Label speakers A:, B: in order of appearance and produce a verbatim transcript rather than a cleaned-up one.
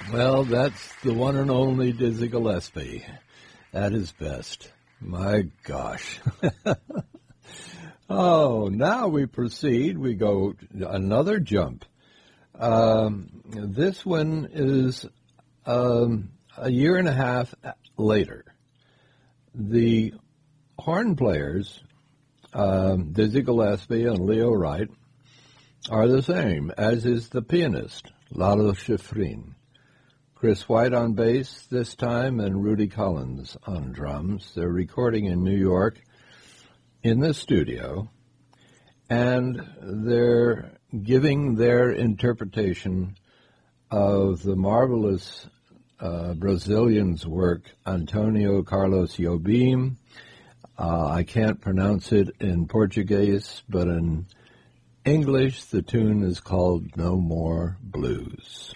A: Well, that's the one and only Dizzy Gillespie at his best. My gosh. Oh, now we proceed. We go another jump. Um, this one is um, a year and a half later. The horn players, um, Dizzy Gillespie and Leo Wright, are the same, as is the pianist, Lalo Schifrin. Chris White on bass this time, and Rudy Collins on drums. They're recording in New York in the studio, and they're giving their interpretation of the marvelous uh, Brazilian's work, Antonio Carlos Jobim. Uh, I can't pronounce it in Portuguese, but in English, the tune is called No More Blues.